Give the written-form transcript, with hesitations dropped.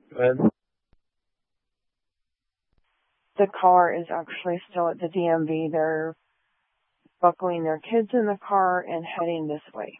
Good. The car is actually still at the DMV. They're buckling their kids in the car and heading this way.